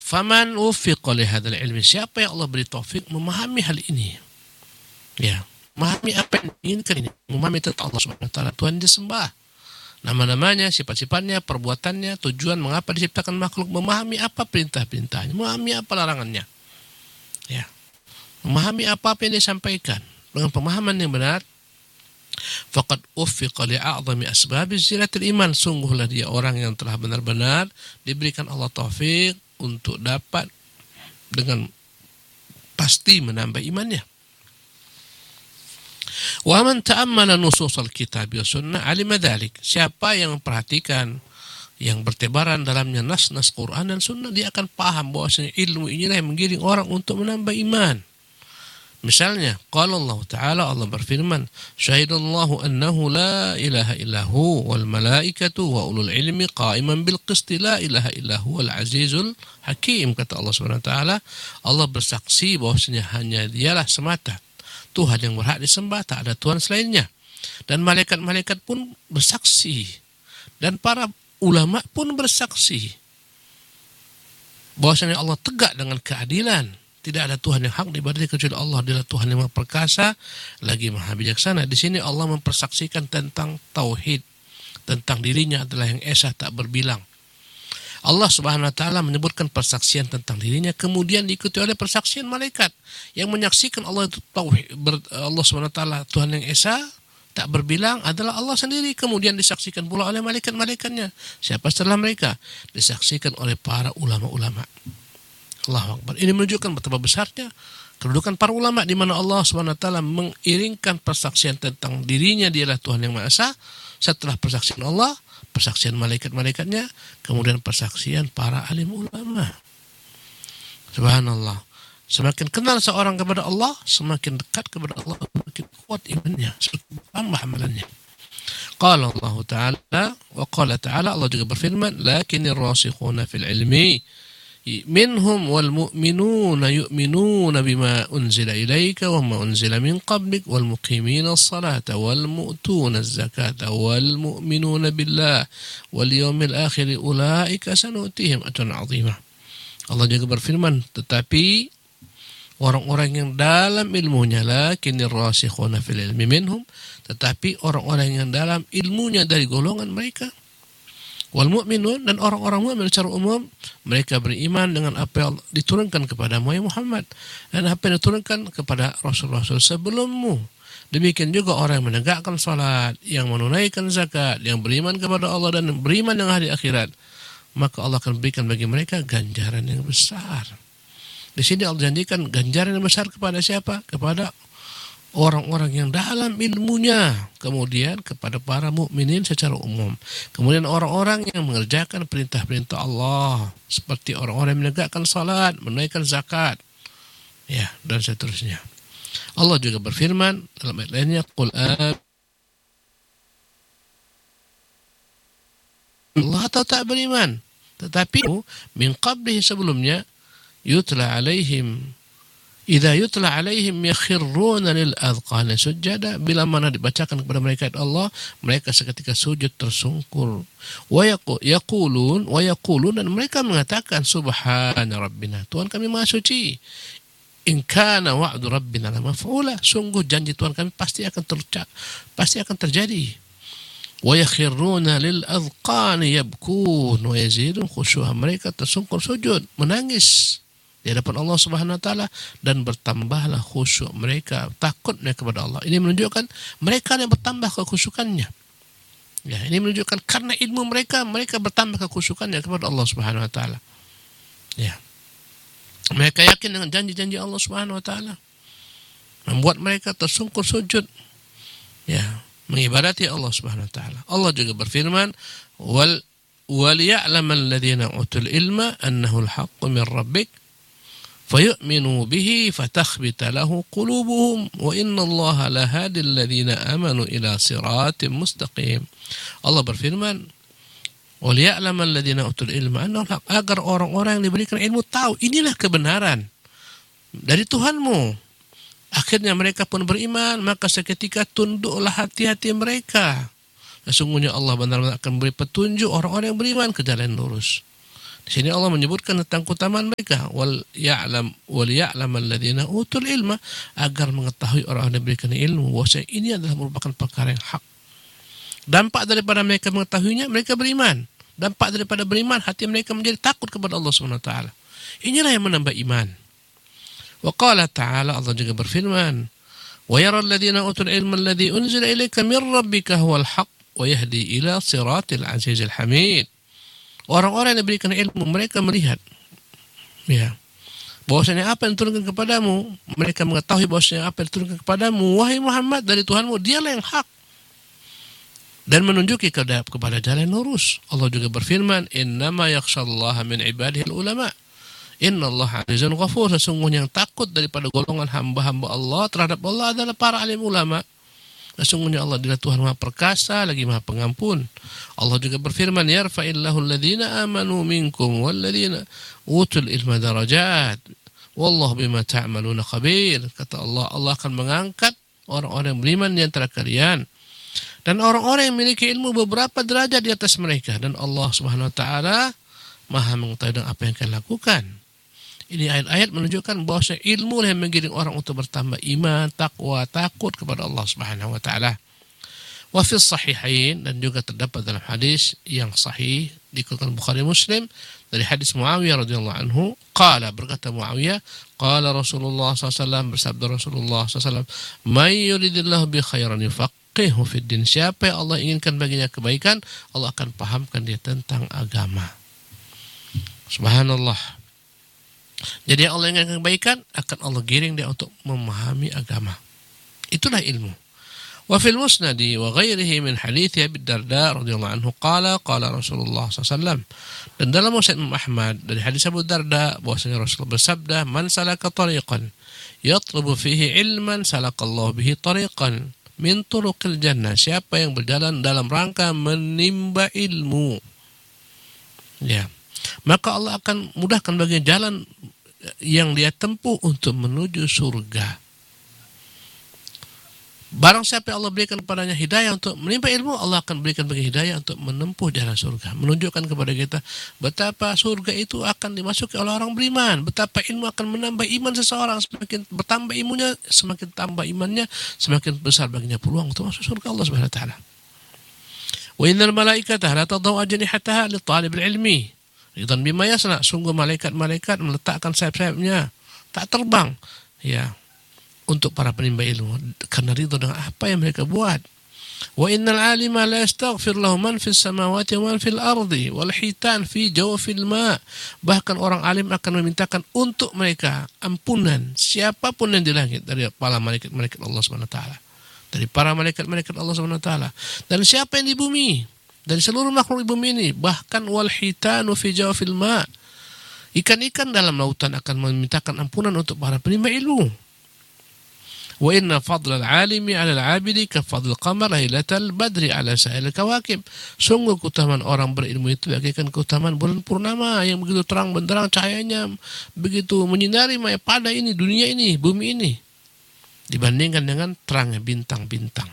Faman ufiqa li hadzal ilmi, siapa yang Allah beri taufik memahami hal ini, ya, memahami apa yang diinginkan ini, memahami tentang Allah Subhanahu wa taala, Tuhan disembah, nama-namanya, sifat-sifatnya, perbuatannya, tujuan mengapa diciptakan makhluk, memahami apa perintah-perintahnya, memahami apa larangannya, ya, memahami apa yang disampaikan dengan pemahaman yang benar. Faqad uffiqa li a'zami asbabi zinatil iman, sungguhlah dia orang yang telah benar-benar diberikan Allah taufik untuk dapat dengan pasti menambah imannya. Wa man ta'ammala nususul kitab wa sunnah alima dzalik, siapa yang memperhatikan yang bertebaran dalamnya nas-nas Quran dan sunnah, dia akan paham bahwasanya ilmu inilah yang menggiring orang untuk menambah iman. Misalnya, qala Allah Ta'ala, Allah berfirman, syahidallahu annahu la ilaha illahu wal malaikatu wa ulul ilmi qa'iman bil qisti la ilaha illahu wal azizul hakim. Kata Allah Subhanahu wa taala, Allah bersaksi bahwasanya hanya dialah semata Tuhan yang berhak disembah, tak ada Tuhan selainnya. Dan malaikat-malaikat pun bersaksi, dan para ulama pun bersaksi bahwasanya Allah tegak dengan keadilan. Tidak ada Tuhan yang hak diibadati kecuali Allah. Dialah Tuhan yang maha perkasa lagi maha bijaksana. Di sini Allah mempersaksikan tentang tauhid, tentang dirinya adalah yang esa tak berbilang. Allah Subhanahu wa taala menyebutkan persaksian tentang dirinya, kemudian diikuti oleh persaksian malaikat yang menyaksikan Allah itu tauhid, Allah Subhanahu wa taala Tuhan yang esa tak berbilang adalah Allah sendiri. Kemudian disaksikan pula oleh malaikat-malaikatnya. Siapa setelah mereka? Disaksikan oleh para ulama-ulama. Allahu Akbar. Ini menunjukkan betapa besarnya kedudukan para ulama, di mana Allah Subhanahu wa taala mengiringkan persaksian tentang dirinya dialah Tuhan yang Maha Esa, setelah persaksian Allah, persaksian malaikat-malaikatnya, kemudian persaksian para alim ulama. Subhanallah. Semakin kenal seorang kepada Allah, semakin dekat kepada Allah, semakin kuat imannya, semakin tambah amalannya. Qala Allah Ta'ala wa qala Ta'ala, Allah juga berfirman, lakinir rasikhuna fil ilmi minhum wal mu'minuna yu'minuna bima unzila ilaika wa ma unzila min qablik wal muqimina as-salata wal mu'tuna az-zakata wal mu'minuna billah wal yawmil akhir ulaika sanutihim ajran 'azima. Allah juga berfirman, tetapi orang-orang yang dalam ilmunya, lakinnir rasikhuna fil ilmi minhum, tetapi orang-orang yang dalam ilmunya dari golongan mereka, wal mu'minun, dan orang-orang mukmin secara umum, mereka beriman dengan apa yang diturunkan kepada Muhammad dan apa yang diturunkan kepada Rasul-Rasul sebelummu. Demikian juga orang yang menegakkan salat, yang menunaikan zakat, yang beriman kepada Allah dan beriman dengan hari akhirat, maka Allah akan berikan bagi mereka ganjaran yang besar. Di sini Allah janjikan ganjaran yang besar kepada siapa? Kepada orang-orang yang dalam ilmunya, kemudian kepada para mukminin secara umum, kemudian orang-orang yang mengerjakan perintah-perintah Allah, seperti orang-orang yang menegakkan salat, menunaikan zakat, ya, dan seterusnya. Allah juga berfirman dalam ayat lainnya, qul Allah atau tak beriman, tetapi min qablihi, sebelumnya, yutla alaihim, idza yutla alaihim yakhruna lil adqani sujada, bila mana dibacakan kepada mereka ayat Allah, mereka seketika sujud tersungkur. Wa yaqulun dan mereka mengatakan, subhana rabbina, Tuhan kami maha suci. In kana wa'du rabbina la maf'ula, sungguh janji Tuhan kami pasti akan terjadi. Wa yakhruna lil adqani yabkun wa yazidun khusyu'a, mereka tersungkur sujud, menangis di hadapan Allah Subhanahu wa taala, dan bertambahlah khusyuk mereka, takutnya kepada Allah. Ini menunjukkan mereka yang bertambah kekhusyukannya. Ya, ini menunjukkan karena ilmu mereka bertambah kekhusyukannya kepada Allah Subhanahu wa taala. Ya. Mereka yakin dengan janji-janji Allah Subhanahu wa taala, membuat mereka tersungkur sujud, ya, mengibadati Allah Subhanahu wa taala. Allah juga berfirman, wal ya'lamal ladzina utul ilma annahu al-haqqu min rabbik fayu'minu bihi fatakhbita lahu qulubuhum wa inna Allaha lahadil ladzina amanu ila siratim mustaqim. Allah berfirman, wal ya'lamal ladzina utul ilma annahu al-haq, agar orang-orang yang diberikan ilmu tahu inilah kebenaran dari Tuhanmu. Akhirnya mereka pun beriman, maka seketika tunduklah hati-hati mereka. Sesungguhnya Allah benar-benar akan beri petunjuk orang-orang yang beriman ke jalan lurus. Di sini Allah menyebutkan tentang keutamaan mereka, wal ya'lam alladzina utul ilma, agar mengetahui orang yang diberikan ilmu bahwa ini adalah merupakan perkara yang hak. Dampak daripada mereka mengetahuinya, mereka beriman. Dampak daripada beriman, hati mereka menjadi takut kepada Allah Subhanahu wa taala. Inilah yang menambah iman. Wa qala ta'ala, Allah juga berfirman, wa yara alladzina utul ilma alladzi unzila ilaika min rabbika huwal haq wa yahdi ila siratil azizil hamid. Orang-orang yang diberikan ilmu, mereka melihat, ya, bahwasanya apa yang diturunkan kepadamu, mereka mengetahui bahwasanya apa yang diturunkan kepadamu, wahai Muhammad, dari Tuhanmu, dialah yang hak, dan menunjuki kepada jalan lurus. Allah juga berfirman, innama yakhshallaha min ibadihi ulama, innallaha azizun ghafur. Sesungguhnya yang takut daripada golongan hamba-hamba Allah terhadap Allah adalah para alim ulama. Sesungguhnya Allah adalah Tuhan Maha Perkasa lagi Maha Pengampun. Allah juga berfirman, yarfa'illahu alladhina amanu minkum walladhina utul ilma darajat wallahu bima ta'maluna khabir. Kata Allah, Allah akan mengangkat orang-orang yang beriman di antara kalian dan orang-orang yang memiliki ilmu beberapa derajat di atas mereka, dan Allah Subhanahu wa taala Maha mengetahui apa yang kalian lakukan. Ini ayat-ayat menunjukkan bahwa ilmu yang menggiring orang untuk bertambah iman, takwa, takut kepada Allah Subhanahu wa taala. Wa fi sahihain, dan juga terdapat dalam hadis yang sahih dikeluarkan Bukhari Muslim dari hadis Muawiyah radhiyallahu anhu, qala, berkata Muawiyah, qala Rasulullah SAW, bersabda Rasulullah SAW, may yuridillahu bi khairan yufaqihu fid din. Siapa yang Allah inginkan baginya kebaikan, Allah akan pahamkan dia tentang agama. Subhanallah. Jadi yang Allah inginkan kebaikan, akan Allah giring dia untuk memahami agama. Itulah ilmu. Wa fil musnadi wa ghairihi min hadithi Abi Darda radhiyallahu anhu qala Rasulullah SAW. Dan dalam musnad Imam Ahmad dari hadis Abu Darda bahwasanya Rasulullah bersabda, man salaka tariqan yatlubu fihi ilman salakallahu bihi tariqan min turuqil jannah. Siapa yang berjalan dalam rangka menimba ilmu, ya, maka Allah akan mudahkan bagi jalan yang dia tempuh untuk menuju surga. Barang siapa yang Allah berikan kepadanya hidayah untuk menimba ilmu, Allah akan berikan bagi hidayah untuk menempuh jalan surga. Menunjukkan kepada kita betapa surga itu akan dimasuki oleh orang beriman, betapa ilmu akan menambah iman seseorang. Semakin bertambah ilmunya, semakin tambah imannya, semakin besar baginya peluang untuk masuk surga Allah Subhanahu wa taala. Wa innal malaikata la tadau ajnihataha li talibil ilmi ridan bima yasna. Sungguh malaikat-malaikat meletakkan sayap-sayapnya, tak terbang, ya, untuk para penimba ilmu, karena ridha dengan apa yang mereka buat. Wa innal alima la yastaghfir lahu man fis samawati wa man fil ardi wal hitan fi jawfil ma. Bahkan orang alim akan memintakan untuk mereka ampunan siapapun yang di langit dari para malaikat-malaikat Allah Subhanahu wa taala, dari para malaikat-malaikat Allah Subhanahu wa taala, dan siapa yang di bumi, dari seluruh makhluk di bumi ini, bahkan wal hitanu fi jawfil ma. Ikan-ikan dalam lautan akan memintakan ampunan untuk para penimba ilmu. Wa inna fadlal alimi 'ala al-'abidi ka fadlil qamar lailatal badri 'ala sa'il kawakib. Sungguh keutamaan orang berilmu itu bagaikan keutamaan bulan purnama yang begitu terang benderang cahayanya, begitu menyinari pada ini, dunia ini, bumi ini, dibandingkan dengan terangnya bintang-bintang.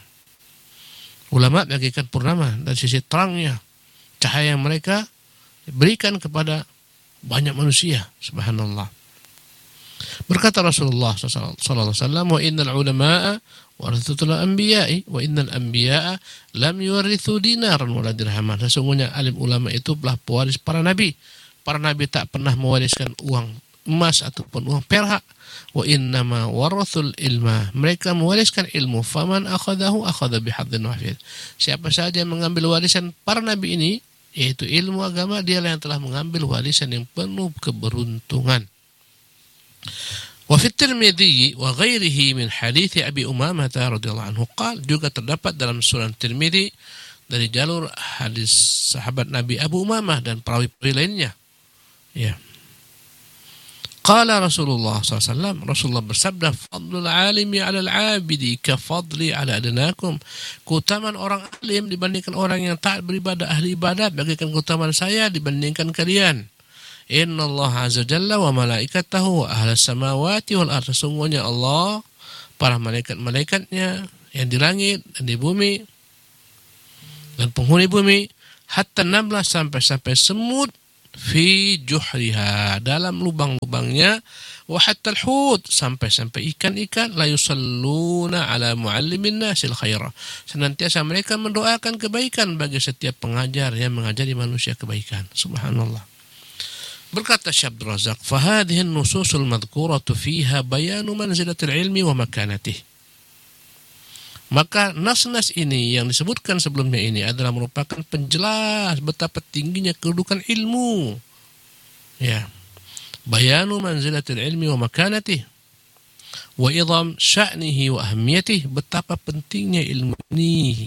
Ulama bagaikan purnama dari sisi terangnya cahaya yang mereka berikan kepada banyak manusia. Subhanallah. Berkata Rasulullah sallallahu alaihi wasallam, wa innal ulama'a warathatul anbiya'i wa innal anbiya'a lam yuwarithu dinaran wala dirhaman. Sesungguhnya alim ulama itu adalah pewaris para nabi. Para nabi tak pernah mewariskan uang emas ataupun uang perak. Wa innama warathul ilma. Mereka mewariskan ilmu. Faman akhadahu akhadha bihadzin wafir. Siapa saja yang mengambil warisan para nabi ini, yaitu ilmu agama, dialah yang telah mengambil warisan yang penuh keberuntungan. Wa fi Tirmidzi wa ghairihi min hadits Abi Umamah radhiyallahu anhu qala, juga terdapat dalam Sunan Tirmidzi dari jalur hadis sahabat Nabi Abu Umamah dan perawi-perawi lainnya, ya. Qala Rasulullah SAW, Rasulullah bersabda, fadlul alimi 'ala al-'abidi ka fadli 'ala adnakum. Keutamaan orang alim dibandingkan orang yang taat beribadah, ahli ibadat, bagaikan keutamaan saya dibandingkan kalian. Inna Allah azza jalla wa malaikatahu wa ahlas samawati wal ardh. Sesungguhnya Allah, para malaikat-malaikatnya yang di langit dan di bumi dan penghuni bumi, hatta namlah, sampai semut fi juhriha, dalam lubang-lubangnya, wa hatta al-hut, sampai-sampai ikan-ikan, la yusalluna ala muallimin nasil khaira, senantiasa mereka mendoakan kebaikan bagi setiap pengajar yang mengajari manusia kebaikan. Subhanallah. Berkata Syekh Abdul Razak, fahadhihi an-nususul madhkuratu fiha bayanu manzilatil ilmi wa makanatih. Maka nas-nas ini yang disebutkan sebelumnya ini adalah merupakan penjelas betapa tingginya kedudukan ilmu. Ya. Bayanu manzilatil ilmi wa makanatih wa idham sya'nihi wa ahmiyatih, betapa pentingnya ilmu ini.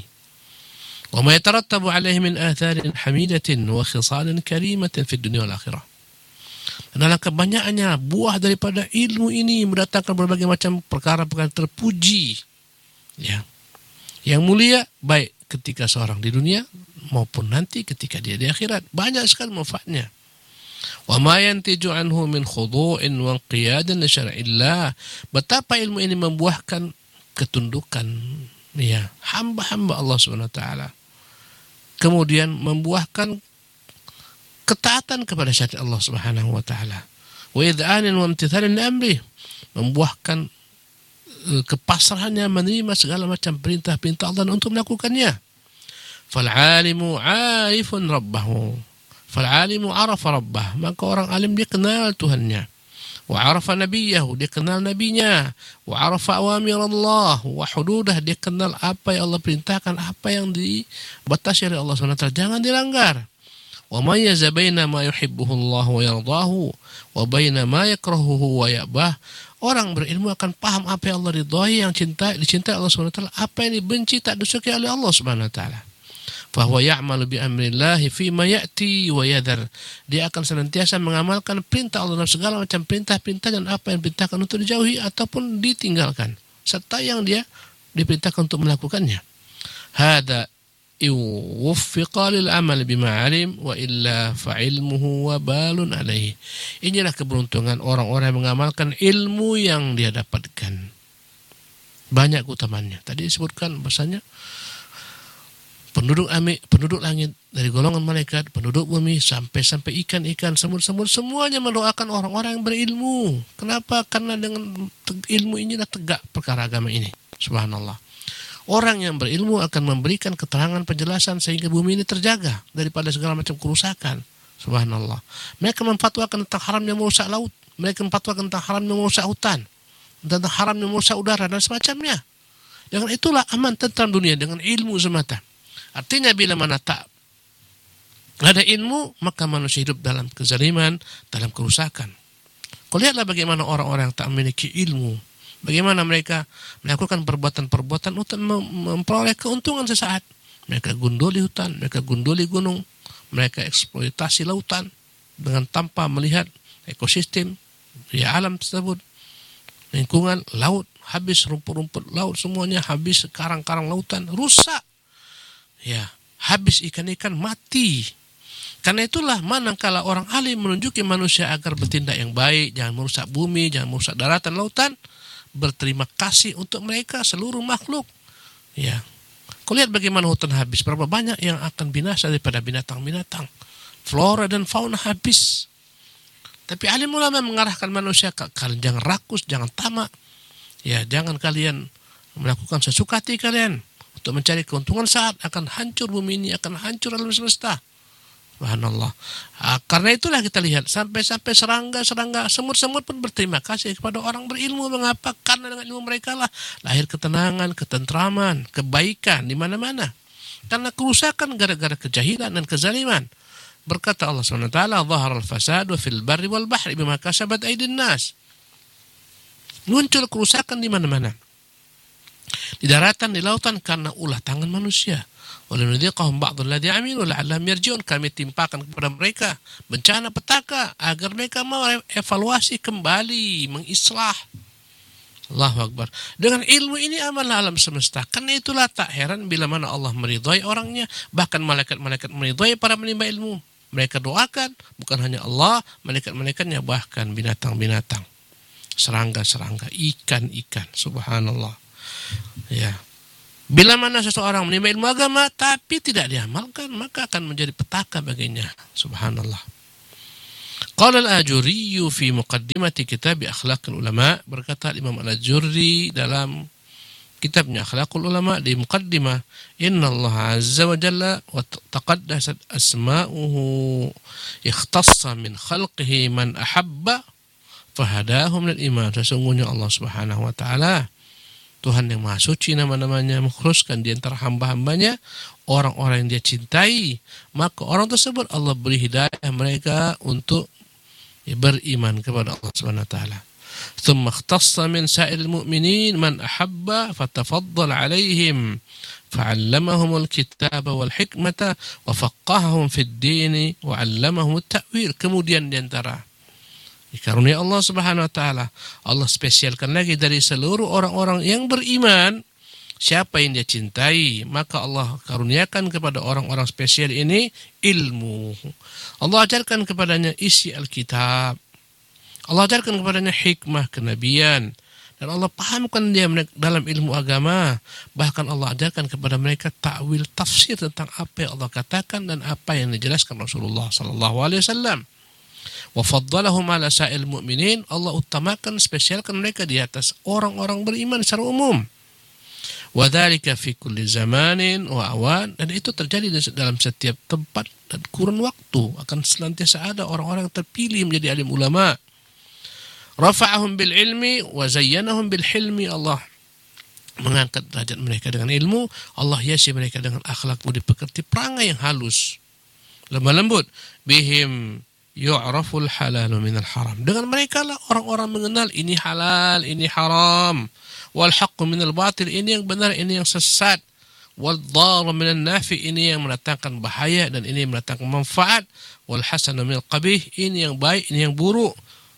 Wa ma yatarattabu alaihi min atharin hamidatin wa khisalin karimatin fid dunya wal akhirah. Adalah kebanyakannya buah daripada ilmu ini mendatangkan berbagai macam perkara-perkara terpuji, ya, yang mulia, baik ketika seorang di dunia maupun nanti ketika dia di akhirat. Banyak sekali manfaatnya. Wa ma yantiju anhu min khudu'in wa qiyadin li syar'illah, betapa ilmu ini membuahkan ketundukan, ya, hamba-hamba Allah Subhanahu wa taala. Kemudian membuahkan ketaatan kepada syariat Allah Subhanahu wa taala. Wa id'anin wa imtithalin li amrih, membuahkan kepasrahannya menerima segala macam perintah-perintah Allah untuk melakukannya. Fal'alimu 'arifun rabbahu, fal'alimu 'arafa rabbah, maka orang alim dia kenal Tuhannya. Wa 'arafa nabiyahu, dia kenal nabinya. Wa 'arafa awamir Allah wa hududah, dia kenal apa yang Allah perintahkan, apa yang dibatasi oleh Allah SWT, jangan dilanggar. Wa mayyaza baina ma yuhibbuhu Allah wa yardahu wa baina ma yakrahuhu wa ya'bah. Orang berilmu akan paham apa yang Allah ridhai, yang dicintai Allah Subhanahu wa taala, apa yang dibenci tak disukai oleh Allah Subhanahu wa taala. Fa huwa ya'malu bi amrillah fi ma ya'ti wa yadhar. Dia akan senantiasa mengamalkan perintah Allah dalam segala macam perintah-perintah dan apa yang diperintahkan untuk dijauhi ataupun ditinggalkan, serta yang dia diperintahkan untuk melakukannya. Hada iwuffiqa lil amal bima alim wa illa fa ilmuhu wabalun alaihi. Inilah keberuntungan orang-orang yang mengamalkan ilmu yang dia dapatkan. Banyak keutamaannya. Tadi disebutkan bahasanya penduduk langit dari golongan malaikat, penduduk bumi, sampai ikan-ikan, semut-semut, semuanya mendoakan orang-orang yang berilmu. Kenapa? Karena dengan ilmu inilah tegak perkara agama ini. Subhanallah. Orang yang berilmu akan memberikan keterangan penjelasan sehingga bumi ini terjaga daripada segala macam kerusakan. Subhanallah. Mereka memfatwakan tentang haramnya merusak laut. Mereka memfatwakan tentang haramnya merusak hutan, tentang haramnya merusak udara dan semacamnya. Dengan itulah aman tentram dunia, dengan ilmu semata. Artinya bila mana tak ada ilmu, maka manusia hidup dalam kezaliman, dalam kerusakan. Kau lihatlah bagaimana orang-orang yang tak memiliki ilmu, bagaimana mereka melakukan perbuatan-perbuatan untuk memperoleh keuntungan sesaat. Mereka gunduli hutan, mereka gunduli gunung, mereka eksploitasi lautan dengan tanpa melihat ekosistem, ya, alam tersebut, lingkungan laut, habis rumput-rumput laut semuanya habis, karang-karang lautan rusak, ya, habis ikan-ikan mati. Karena itulah manakala orang alim menunjuki manusia agar bertindak yang baik, jangan merusak bumi, jangan merusak daratan, lautan, berterima kasih untuk mereka seluruh makhluk. Ya, kau lihat bagaimana hutan habis, berapa banyak yang akan binasa daripada binatang-binatang, flora dan fauna habis. Tapi alim ulama mengarahkan manusia, kalian jangan rakus, jangan tamak, ya, jangan kalian melakukan sesuka hati kalian untuk mencari keuntungan saat, akan hancur bumi ini, akan hancur alam semesta. Subhanallah. Karena itulah kita lihat sampai-sampai serangga-serangga, semut-semut pun berterima kasih kepada orang berilmu. Mengapa? Karena dengan ilmu mereka lah lahir ketenangan, ketentraman, kebaikan di mana-mana. Karena kerusakan gara-gara kejahilan dan kezaliman. Berkata Allah SWT, "Dhahara al-fasadu fil barri wal bahri bima kasabat aydin nas." Muncul kerusakan di mana-mana, di daratan, di lautan, karena ulah tangan manusia. Walanudhiqahum ba'dal ladzi 'amilu la'allahum yarji'un. Kami timpakan kepada mereka bencana petaka agar mereka mau evaluasi kembali, mengislah. Allahu Akbar. Dengan ilmu ini amanlah alam semesta. Karena itulah tak heran bila mana Allah meridhai orangnya, bahkan malaikat-malaikat meridhai para menimba ilmu. Mereka doakan bukan hanya Allah, malaikat-malaikatnya, bahkan binatang-binatang, serangga-serangga, ikan-ikan. Subhanallah. Ya. Bila mana seseorang menimba ilmu agama tapi tidak diamalkan, maka akan menjadi petaka baginya. Subhanallah. Qala al-Ajurri fi muqaddimati kitab Akhlaqul Ulama, berkata Imam al-Ajurri dalam kitabnya Akhlaqul Ulama di muqaddimah, inna Allah azza wa jalla wa taqaddasat asma'uhu ikhtassa min khalqihi man ahabba fahadahum lil iman. Sesungguhnya Allah Subhanahu wa taala Tuhan yang Maha Suci, nama-namanya mengkhususkan di antara hamba-hambanya orang-orang yang Dia cintai, maka orang tersebut Allah beri hidayah mereka untuk beriman kepada Allah Subhanahu wa taala. Thumma ikhtassa min sa'iril mu'minin man ahabba fatafaddal 'alaihim fa'allamahum al-kitaba wal hikmata wa faqqahahum fid din wa 'allamahum at-ta'wil. Kemudian di antara karunia Allah Subhanahu wa taala, Allah spesialkan lagi dari seluruh orang-orang yang beriman, siapa yang Dia cintai, maka Allah karuniakan kepada orang-orang spesial ini ilmu. Allah ajarkan kepadanya isi Alkitab. Allah ajarkan kepadanya hikmah kenabian. Dan Allah pahamkan dia dalam ilmu agama. Bahkan Allah ajarkan kepada mereka ta'wil, tafsir tentang apa yang Allah katakan dan apa yang dijelaskan Rasulullah SAW. Wa faddalahum ala sa'il mu'minin. Allah utamakan, spesialkan mereka di atas orang-orang beriman secara umum. Wa dzalika fi kulli zamanin wa awan. Dan itu terjadi dalam setiap tempat dan kurun waktu. Akan senantiasa ada orang-orang yang terpilih menjadi alim ulama. Rafa'ahum bil ilmi wa zayyanahum bil hilmi. Allah mengangkat derajat mereka dengan ilmu. Allah hiasi mereka dengan akhlak budi pekerti, perangai yang halus, lemah lembut. Bihim yu'raful halalu minal haram. Dengan mereka lah orang-orang mengenal ini halal, ini haram. Wal haqqu minal batil, ini yang benar, ini yang sesat. Wal dharu minan nafi, ini yang mendatangkan bahaya dan ini yang mendatangkan manfaat. Wal hasanu minal qabih, ini yang baik, ini yang buruk.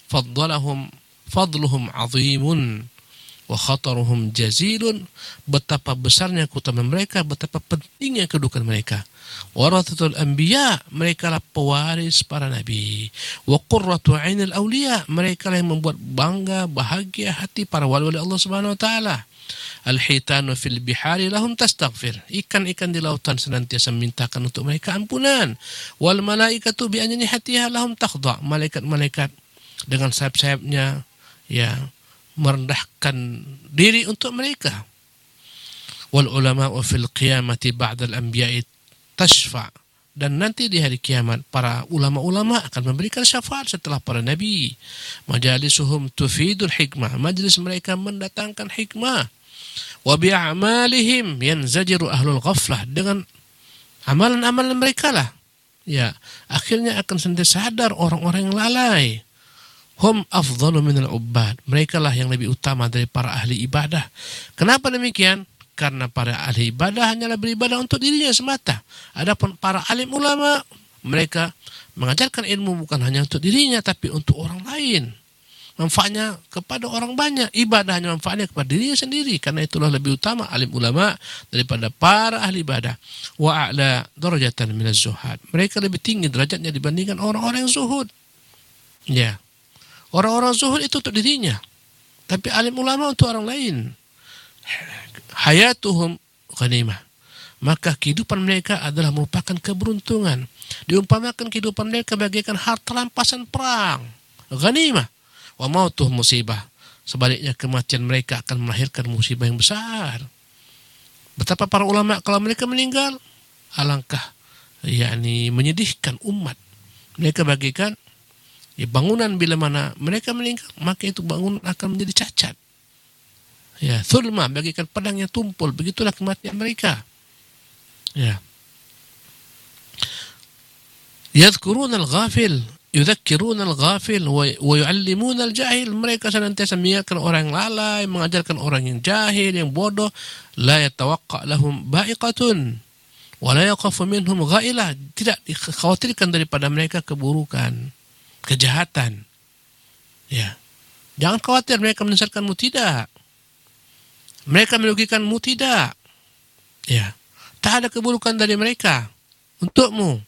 Fadluhum azimun wa khataruhum jazilun. Betapa besarnya keutamaan mereka, betapa pentingnya kedudukan mereka. Warathatul anbiya, mereka lah pewaris para nabi. Wa qurratu 'ainil awliya, mereka lah yang membuat bangga, bahagia hati para wali-wali Allah Subhanahu wa taala. Al-hitanu fil bihari lahum tastaghfir, ikan-ikan di lautan senantiasa memintakan untuk mereka ampunan. Wal malaikatu bi ajnihatiha lahum takhda, malaikat-malaikat dengan sayap-sayapnya ya merendahkan diri untuk mereka. Wal ulama'u fil qiyamati ba'dal anbiya'i tashfa', dan nanti di hari kiamat para ulama-ulama akan memberikan syafaat setelah para nabi. Majalisuhum tufidul hikmah, majlis mereka mendatangkan hikmah. Wa bi'amalihim yanzajiru ahlul ghaflah, dengan amalan-amalan mereka lah ya akhirnya akan sentiasa sadar orang-orang yang lalai. Hum afdalu minal ubbad, mereka lah yang lebih utama dari para ahli ibadah. Kenapa demikian? Karena para ahli ibadah hanyalah beribadah untuk dirinya semata. Adapun para alim ulama, mereka mengajarkan ilmu bukan hanya untuk dirinya, tapi untuk orang lain. Manfaatnya kepada orang banyak. Ibadah hanya manfaatnya kepada dirinya sendiri. Karena itulah lebih utama alim ulama daripada para ahli ibadah. Wa a'la darajatan minaz zuhad, mereka lebih tinggi derajatnya dibandingkan orang-orang yang zuhud. Ya, orang-orang zuhud itu untuk dirinya, tapi alim ulama untuk orang lain. Hayatuhum ghanimah, maka kehidupan mereka adalah merupakan keberuntungan. Diumpamakan kehidupan mereka bagaikan harta rampasan perang, ghanimah. Wa mautuhum musibah, sebaliknya kematian mereka akan melahirkan musibah yang besar. Betapa para ulama kalau mereka meninggal, alangkah menyedihkan umat. Mereka bagaikan bangunan, bila mana mereka meninggal maka itu bangunan akan menjadi cacat. Ya, thulma, bagaikan pedang yang tumpul, begitulah kematian mereka. Ya. Yadhkuruna al-ghafil, yudzakkiruna al-ghafil wa yu'allimuna al-jahil, mereka senantiasa mengingatkan orang yang lalai, mengajarkan orang yang jahil, yang bodoh. La yatawaqqa lahum ba'iqatun wa la yaqafu minhum ghailah, tidak dikhawatirkan daripada mereka keburukan, kejahatan. Ya. Jangan khawatir mereka menyesatkanmu, tidak. Mereka merugikanmu, tidak. Ya. Tak ada keburukan dari mereka untukmu.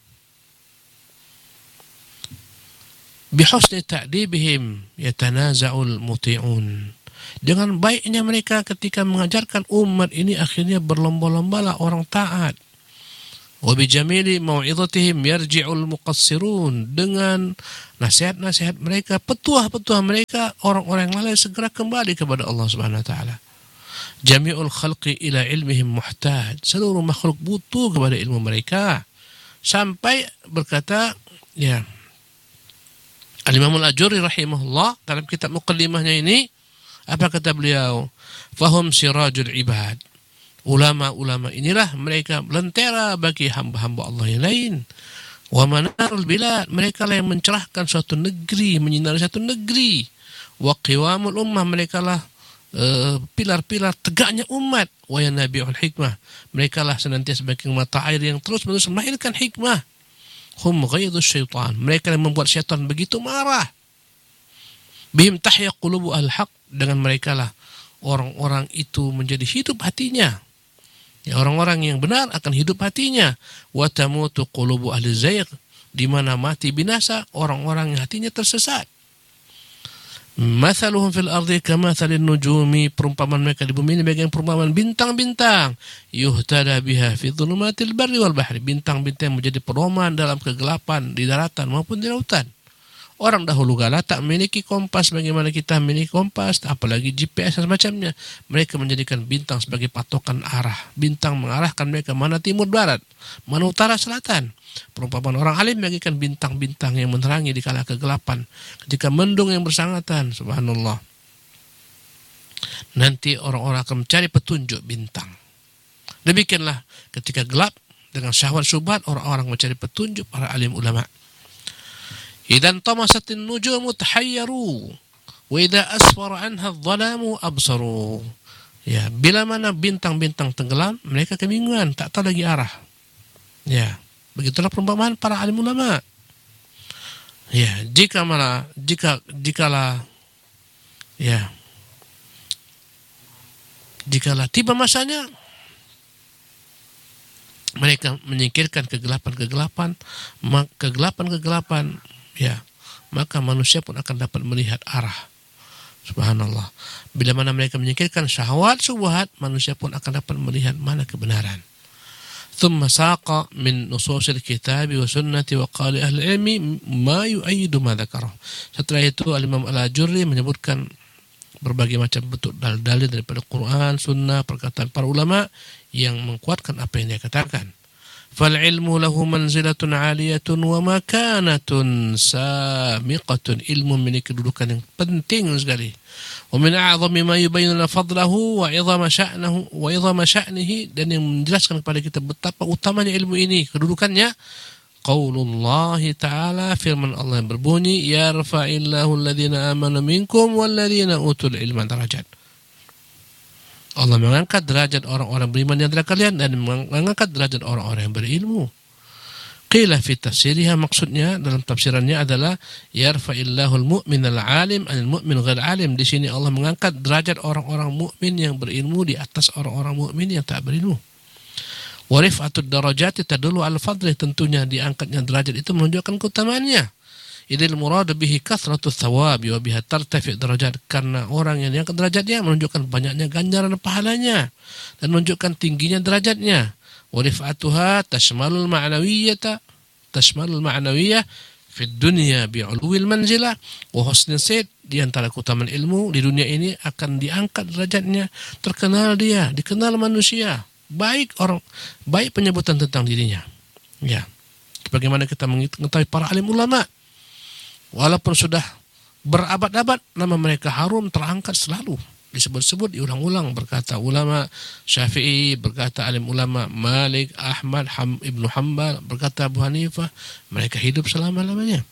Bihusni ta'dibihim yatanaza'ul muti'un, dengan baiknya mereka ketika mengajarkan umat ini akhirnya berlomba-lombalah orang taat. Wa bijamili mau'izatihim yarji'ul muqassirun, dengan nasihat-nasihat mereka, petuah-petuah mereka, orang-orang yang lalai segera kembali kepada Allah Subhanahu wa taala. Jami'ul khalqi ila ilmihim muhtaj, seluruh makhluk butuh kepada ilmu mereka. Sampai berkata ya Al-Imam Al-Ajurri rahimahullah dalam kitab muqaddimahnya ini, apa kata beliau? Fahum sirajul ibad. Ulama-ulama inilah mereka lentera bagi hamba-hamba Allah yang lain. Wa manarul bilad, mereka lah yang mencerahkan suatu negeri, menyinari satu negeri. Wa qiwamul ummah, mereka lah pilar-pilar tegaknya umat. Wa yanabi'ul hikmah, mereka lah senantiasa sebagai mata air yang terus-menerus melahirkan hikmah. Hum ghaidus syaitan, mereka yang membuat syaitan begitu marah. Bihim tahya qulubu al-haq, dengan mereka lah orang-orang itu menjadi hidup hatinya. Ya, orang-orang yang benar akan hidup hatinya. Wa tamutu qulubu ahli zayg, di mana mati binasa orang-orang yang hatinya tersesat. Mathaluhum fil ardi kamathalin nujumi, perumpamaan mereka di bumi ini bagian perumpamaan bintang-bintang. Yuhtada biha fi dhulumatil barri wal bahri, bintang-bintang yang menjadi pedoman dalam kegelapan di daratan maupun di lautan. Orang dahulu kala tak memiliki kompas bagaimana kita memiliki kompas, apalagi GPS dan semacamnya. Mereka menjadikan bintang sebagai patokan arah. Bintang mengarahkan mereka mana timur barat, mana utara selatan. Perumpamaan orang alim bagikan bintang-bintang yang menerangi di kala kegelapan. Ketika mendung yang bersangatan, subhanallah, nanti orang-orang akan mencari petunjuk bintang. Demikianlah ketika gelap dengan syahwat syubhat, orang-orang mencari petunjuk para alim ulama. Idan tamasatin nujumu tahayyaru wa idza asfara anha adh-dhalamu absaru. Ya, bila mana bintang-bintang tenggelam, mereka kebingungan, tak tahu lagi arah. Ya, begitulah perumpamaan para alim ulama. Ya, jikalah tiba masanya mereka menyingkirkan kegelapan-kegelapan, ya, maka manusia pun akan dapat melihat arah. Subhanallah. Bila mana mereka menyingkirkan syahwat syubhat, manusia pun akan dapat melihat mana kebenaran. Thumma saqa min nususil kitabi wa sunnati wa qali ahli ilmi ma yu'ayyidu ma dzakara. Setelah itu Al-Imam Al-Ajurri menyebutkan berbagai macam bentuk dalil daripada Quran, sunnah, perkataan para ulama yang menguatkan apa yang dia katakan. Fal ilmu lahu manzilatun 'aliyatun wa makanatun samiqatun. Ilmu memiliki kedudukan yang penting sekali. Wa min a'zami ma yubayyinu fadlahu wa 'idhama sya'nahu wa 'idhama sya'nihi, dan yang menjelaskan kepada kita betapa utamanya ilmu ini, kedudukannya, qaulullah ta'ala, firman Allah yang berbunyi, yarfa'illahu alladhina amanu minkum walladhina utul ilma darajat. Allah mengangkat derajat orang-orang beriman di antara kalian dan mengangkat derajat orang-orang yang berilmu. Qila fi tafsiriha, maksudnya dalam tafsirannya adalah yarfa'illahu al-mu'min al-alim anil mu'min ghair alim. Di sini Allah mengangkat derajat orang-orang mukmin yang berilmu di atas orang-orang mukmin yang tak berilmu. Wa rif'atud darajati tadullu al-fadli, tentunya diangkatnya derajat itu menunjukkan keutamaannya. Idil murad bihi kathratu thawabi wa biha tartafi' darajat, karena orang yang diangkat derajatnya menunjukkan banyaknya ganjaran pahalanya dan menunjukkan tingginya derajatnya. Wa rif'atuha tashmalul ma'nawiyyah fi dunya bi'uluwil manzilah wa husnil sayd. Di antara keutamaan ilmu di dunia ini akan diangkat derajatnya, terkenal dia, dikenal manusia, baik penyebutan tentang dirinya. Ya, bagaimana kita mengetahui para alim ulama, walaupun sudah berabad-abad, nama mereka harum, terangkat selalu, disebut-sebut, diulang-ulang. Berkata ulama Syafi'i, berkata alim ulama Malik, Ahmad, Ibnu Hanbal, berkata Abu Hanifah, mereka hidup selama-lamanya.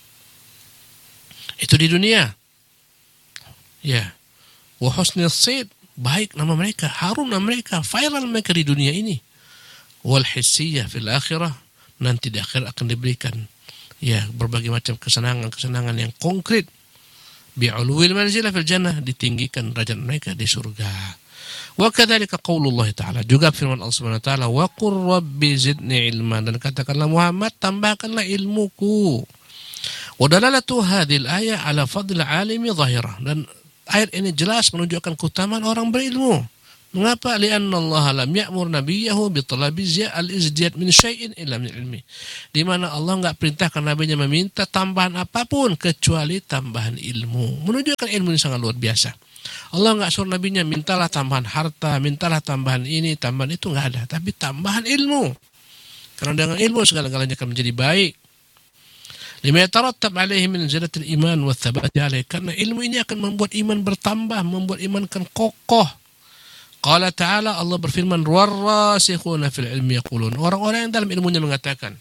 Itu di dunia. Ya. Wa husnil sayd, baik nama mereka, harum nama mereka, viral mereka di dunia ini. Wal hissiyah fil akhirah, nanti di akhir akan diberikan ya berbagai macam kesenangan yang konkret. Bi'uluwil manzilah fil jannah, ditinggikan derajat mereka di surga. Wa kadzalika qaulullah ta'ala, juga firman Allah Subhanahu wa taala, wa qur rabbi zidni ilman, dan katakanlah Muhammad, tambahkanlah ilmuku. Wa dalalatu hadhil ayah ala fadl alimi zahirah, dan ayat ini jelas menunjukkan keutamaan orang berilmu. Mengapa? Lianna Allah lam ya'mur nabiyahu bi talabi al-izdiyad min syai'in illa min ilmi. Di mana Allah enggak perintahkan nabinya meminta tambahan apapun kecuali tambahan ilmu. Menunjukkan ilmu ini sangat luar biasa. Allah enggak suruh nabinya mintalah tambahan harta, mintalah tambahan ini, tambahan itu, enggak ada, tapi tambahan ilmu. Karena dengan ilmu segala-galanya akan menjadi baik. Lima yatarattab alaihi min zinatil iman wa thabati alaihi. Karena ilmu ini akan membuat iman bertambah, membuat iman akan kokoh. Qala ta'ala, Allah berfirman, warrasikhuna fil ilmi yaqulun. Orang-orang yang dalam ilmunya mengatakan,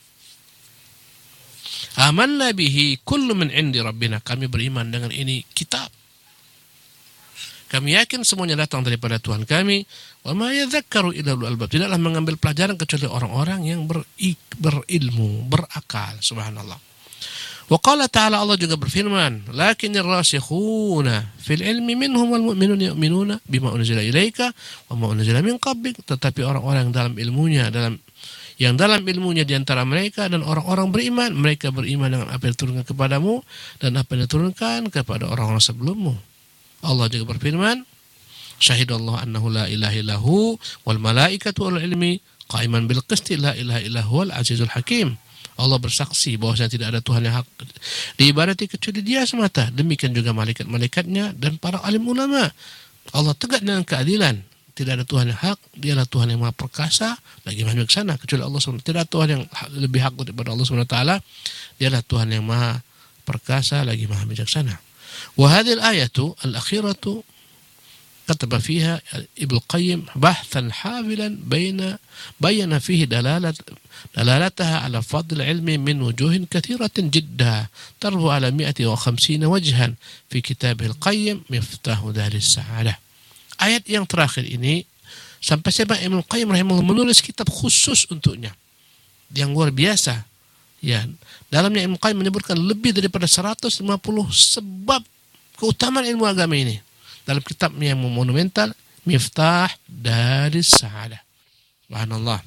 amanna bihi kullu min indi rabbina. Kami beriman dengan ini kitab. Kami yakin semuanya datang daripada Tuhan kami. Wa ma yadhakkaru illa ulul albab. Tidaklah mengambil pelajaran kecuali orang-orang yang berilmu, berakal. Subhanallah. Wa qala ta'ala, Allah juga berfirman, lakinnir rasikhuna fil ilmi minhum wal mu'minuna yu'minuna bima unzila ilaika wa ma unzila min qablik. Tetapi orang-orang yang dalam ilmunya di antara mereka dan orang-orang beriman, mereka beriman dengan apa yang diturunkan kepadamu dan apa yang diturunkan kepada orang-orang sebelummu. Allah juga berfirman, syahidallahu annahu la ilaha illahu wal malaikatu wal ilmi qa'iman bil qisti la ilaha illahu wal azizul hakim. Allah bersaksi bahwasanya tidak ada Tuhan yang hak diibadati kecuali Dia semata. Demikian juga malaikat-malaikatnya dan para alim ulama. Allah tegak dengan keadilan. Tidak ada Tuhan yang hak, Dialah Tuhan yang Maha Perkasa, lagi Maha Bijaksana kecuali Allah SWT. Tidak ada Tuhan yang lebih hak daripada Allah SWT. Dialah Tuhan yang Maha Perkasa, lagi Maha Bijaksana. Wa hadhil ayatu al-akhiratu كتب فيها ابن القيم بحثا حافلا بين فيه دلالتها على فضل العلم من وجوه كثيرة جدا تربو على 150 وجها في كتابه القيم مفتاح دار السعادة. Ayat yang terakhir ini sampai Ibnu Qayyim rahimahullah menulis kitab khusus untuknya yang luar biasa. Ya, dalamnya Ibnu Qayyim menyebutkan lebih daripada 150 sebab keutamaan ilmu agama ini. Dalam kitabnya yang monumental, Miftah Daris Sa'adah. Subhanallah.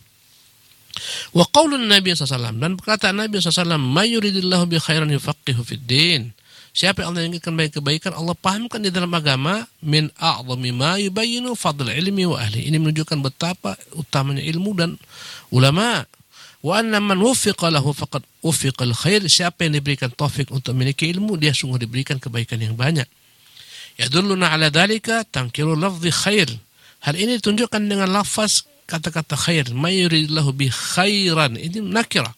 Wa qaulun Nabi SAW, dan perkataan Nabi SAW, may yuridillahu bi khairan yufaqihu fid din. Siapa yang Allah inginkan baik kebaikan, Allah pahamkan di dalam agama, min a'zami ma yubayyinu fadl ilmi wa ahli. Ini menunjukkan betapa utamanya ilmu dan ulama. Wa anna man wuffiqa lahu faqad wuffiqal khair. Siapa yang diberikan taufik untuk memiliki ilmu, dia sungguh diberikan kebaikan yang banyak. Yadulluna ala dhalika tankiru lafzi khair. Hal ini ditunjukkan dengan lafaz kata-kata khair. May yuridillahu bi khairan. Ini nakirah.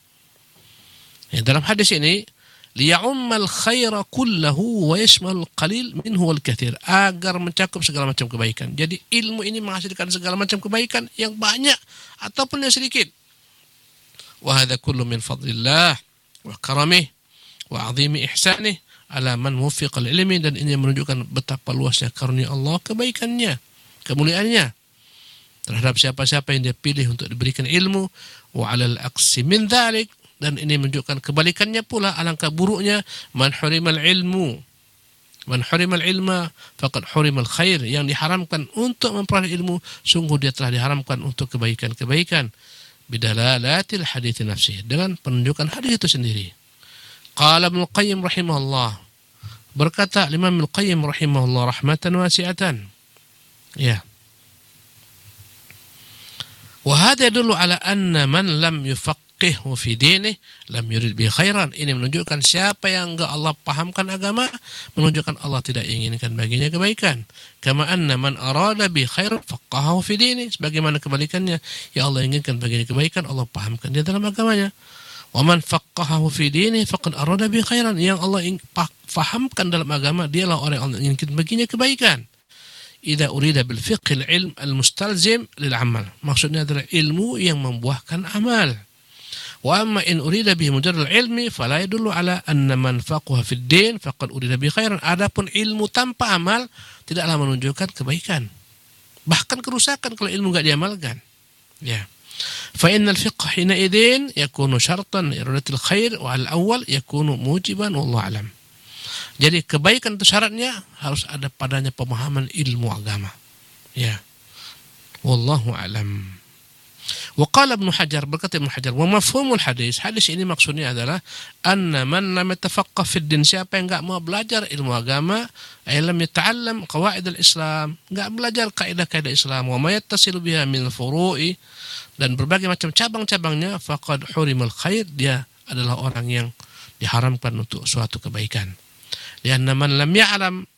Ya, dalam hadis ini, liya'ummal khaira kullahu wa yashmal qalil minhu wal kathir. Agar mencakup segala macam kebaikan. Jadi ilmu ini menghasilkan segala macam kebaikan yang banyak ataupun yang sedikit. Wa hadha kullu min fadlillah wa karamih wa 'azimi ihsanih ala man mufiqal ilmi, dan ini menunjukkan betapa luasnya karunia Allah, kebaikannya, kemuliaannya terhadap siapa-siapa yang dia pilih untuk diberikan ilmu. Wa 'alal aqsi min dzalik, dan ini menunjukkan kebalikannya pula, alangkah buruknya man hurimal ilma faqad hurimal khair. Yang diharamkan untuk memperoleh ilmu, sungguh dia telah diharamkan untuk kebaikan-kebaikan. Bidalalatil hadits nafsi, dengan penunjukan hadis itu sendiri. Qala Ibnu Qayyim rahimahullah, berkata Imam Ibnu Qayyim rahimahullah rahmatan wasi'atan. Ya. Wa hadha yadullu ala anna man lam yufaqqihhu fi dinihi lam yurid bi khairan. Ini menunjukkan siapa yang enggak Allah pahamkan agama, menunjukkan Allah tidak inginkan baginya kebaikan. Kama anna man arada bi khairan faqahahu fi dinihi. Sebagaimana kebalikannya, ya Allah inginkan baginya kebaikan, Allah pahamkan dia dalam agamanya. Wa man faqqahahu fi dinihi faqad arada bi khairan. Yang Allah fahamkan dalam agama, dialah orang yang Allah inginkan baginya kebaikan. Idza urida bil fiqhil ilm al mustalzim lil amal. Maksudnya adalah ilmu yang membuahkan amal. Wa amma in urida bihi mujarrad ilmi fala yadullu ala anna man faqaha fid din faqad urida bi khairan. Adapun ilmu tanpa amal tidaklah menunjukkan kebaikan, bahkan kerusakan kalau ilmu enggak diamalkan. Ya. فإن الفقه حينئذ يكون شرطا لإرادة الخير وعلى الأول يكون موجبا والله أعلم. Jadi kebaikan itu syaratnya harus ada padanya pemahaman ilmu agama. Ya. Wallahu a'lam. Wa qala Ibnu Hajar, berkata Ibnu Hajar, wa mafhumul hadis ini maksudnya adalah anna man lam yatafaqqah fid din, siapa yang enggak mau belajar ilmu agama, ay lam yata'allam qawaid al-Islam, enggak belajar kaidah-kaidah Islam, wa ma yattasilu biha min furu'i, dan berbagai macam cabang-cabangnya, faqad hurimal khair, dia adalah orang yang diharamkan untuk suatu kebaikan. Lianna man lam ya'lam